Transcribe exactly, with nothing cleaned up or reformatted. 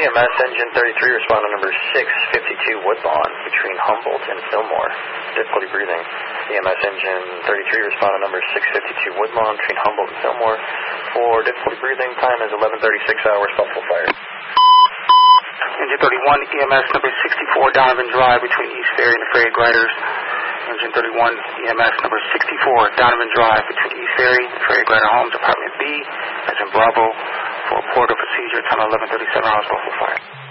E M S engine thirty-three, responding number six fifty-two Woodlawn between Humboldt and Fillmore. Difficulty breathing. E M S engine thirty-three, responding number six fifty-two Woodlawn between Humboldt and Fillmore. For difficulty breathing, time is eleven thirty-six hours, possible fire. Engine thirty-one, E M S number sixty-four, Donovan Drive between East Ferry and the Ferry Gliders. Engine thirty-one, E M S number sixty-four, Donovan Drive between East Ferry and Ferry Glider Homes, Apartment B, as in Bravo, for report of procedure, time eleven thirty-seven hours, possible fire.